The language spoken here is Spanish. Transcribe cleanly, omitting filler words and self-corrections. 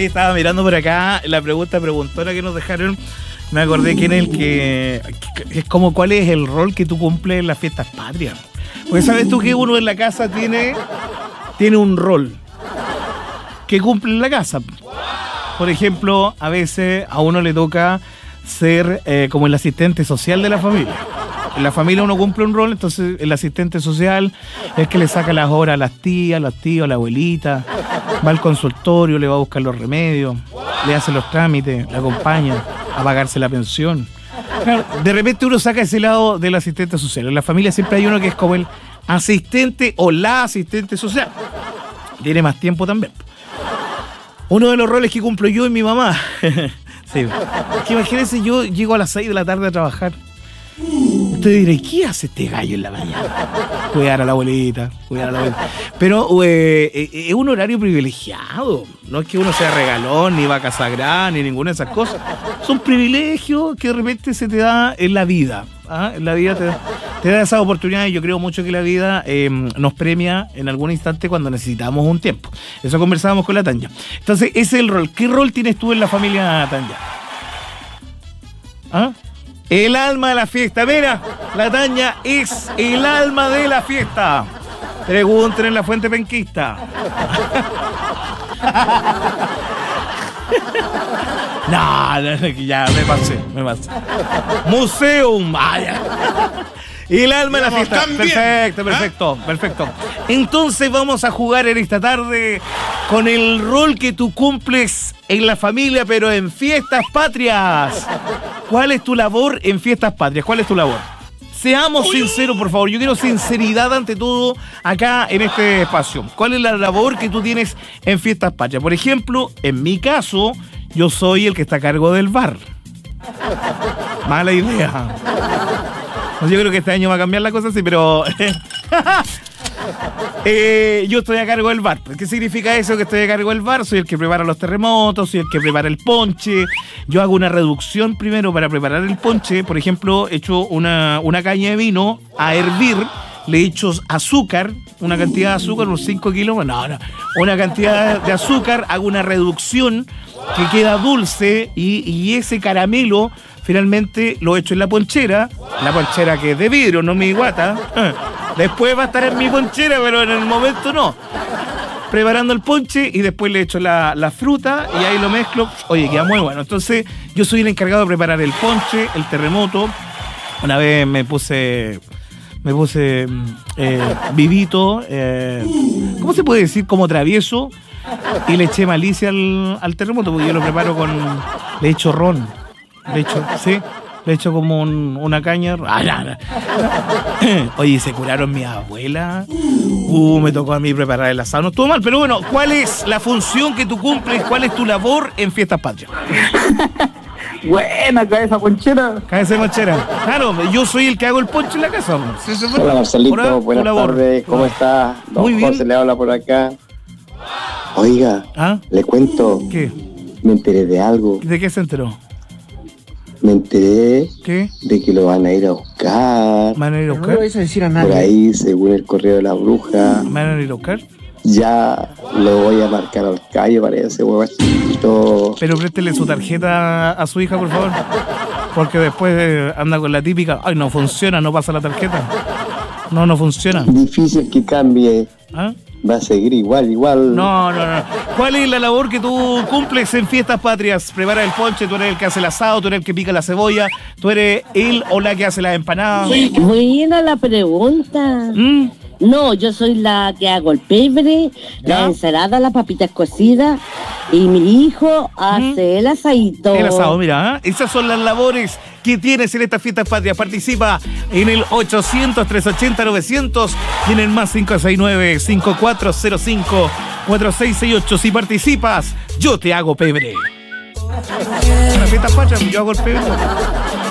Ahí estaba mirando por acá la preguntona que nos dejaron. Me acordé quién es el que es como cuál es el rol que tú cumples en las fiestas patrias. Porque sabes tú que uno en la casa tiene un rol que cumple en la casa. Por ejemplo, a veces a uno le toca ser como el asistente social de la familia. En la familia uno cumple un rol, entonces el asistente social es el que le saca las horas a las tías, los tíos, a la abuelita, va al consultorio, le va a buscar los remedios, le hace los trámites, le acompaña a pagarse la pensión. Claro, de repente uno saca ese lado del asistente social. En la familia siempre hay uno que es como el asistente o la asistente social. Tiene más tiempo también. Uno de los roles que cumplo yo y mi mamá. Sí. Es que imagínense, yo llego a las 6 de la tarde a trabajar. Usted dirá, ¿qué hace este gallo en la mañana? Cuidar a la abuelita. Pero es un horario privilegiado. No es que uno sea regalón, ni vaca sagrada, ni ninguna de esas cosas. Son privilegios que de repente se te da en la vida. ¿Ah? En la vida te da esa oportunidad y yo creo mucho que la vida nos premia en algún instante cuando necesitamos un tiempo. Eso conversábamos con la Tanya. Entonces, ese es el rol. ¿Qué rol tienes tú en la familia, Tanya? ¿Ah? El alma de la fiesta. Mira, la Tanya es el alma de la fiesta. Pregunten en la fuente penquista. No, ya me pasé. Museum. El alma de la fiesta. Perfecto. Entonces vamos a jugar en esta tarde con el rol que tú cumples en la familia, pero en fiestas patrias. ¿Cuál es tu labor en fiestas patrias? ¿Cuál es tu labor? Seamos sinceros, por favor. Yo quiero sinceridad ante todo acá en este espacio. ¿Cuál es la labor que tú tienes en fiestas patrias? Por ejemplo, en mi caso, yo soy el que está a cargo del bar. Mala idea. Yo creo que este año va a cambiar la cosa así, pero... yo estoy a cargo del bar. ¿Qué significa eso, que estoy a cargo del bar? Soy el que prepara los terremotos, soy el que prepara el ponche. Yo hago una reducción primero para preparar el ponche. Por ejemplo, echo una caña de vino a hervir, le echo azúcar, una cantidad de azúcar, unos 5 kilos, una cantidad de azúcar, hago una reducción que queda dulce y ese caramelo finalmente lo echo en la ponchera que es de vidrio, no mi guata. Después va a estar en mi ponchera, pero en el momento no. Preparando el ponche y después le echo la fruta y ahí lo mezclo. Oye, queda muy bueno. Entonces, yo soy el encargado de preparar el ponche, el terremoto. Una vez me puse vivito, ¿cómo se puede decir? Como travieso. Y le eché malicia al terremoto, porque yo lo preparo le echo ron. Le echo como una caña. Oye, se curaron mis abuelas. Me tocó a mí preparar el asado. No estuvo mal, pero bueno, ¿cuál es la función que tú cumples? ¿Cuál es tu labor en fiestas patrias? Buena, cabeza ponchera. Cabeza ponchera. Claro, yo soy el que hago el ponche en la casa. Hola, Marcelito. Buenas tardes. ¿Cómo estás? Muy bien. José le habla por acá. Oiga, le cuento. ¿Qué? Me enteré de algo. ¿De qué se enteró? Me enteré ¿Qué? de que lo van a ir a buscar. ¿Van a ir a buscar? No lo vais a decir a nadie. Por ahí, según el correo de la bruja. ¿Van a ir a buscar? Ya lo voy a marcar al callo, parece, huevachito. Pero préstele su tarjeta a su hija, por favor. Porque después anda con la típica. Ay, no funciona, no pasa la tarjeta. No funciona. Difícil que cambie. ¿Ah? Va a seguir igual. No. ¿Cuál es la labor que tú cumples en fiestas patrias? Prepara el ponche, tú eres el que hace el asado, tú eres el que pica la cebolla, tú eres él o la que hace las empanadas. Buena la pregunta. No, yo soy la que hago el pebre, la ensalada, las papitas cocidas y mi hijo hace el asadito. El asado, mira, esas son las labores que tienes en estas fiestas patrias. Participa en el 800-380-900 y en el más 569-5405-4668. Si participas, yo te hago pebre. En las fiestas patrias yo hago el pebre.